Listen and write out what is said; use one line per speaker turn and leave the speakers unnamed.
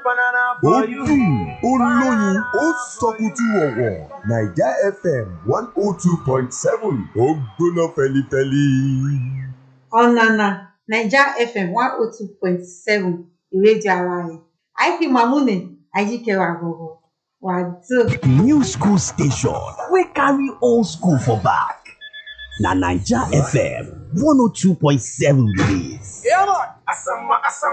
ó dùn ó lóyin ó sọkútú ọ̀wọ̀ Naija FM 102.7 ó gbóná fẹlifẹli.
ọ̀nànà Naija FM 102.7 ìrédíò ara rẹ̀ àìkí mamune àyíkẹwà gbọ̀ngàn wà tó.
New school station wey carry old school for back na Naija FM 102.7 be dis.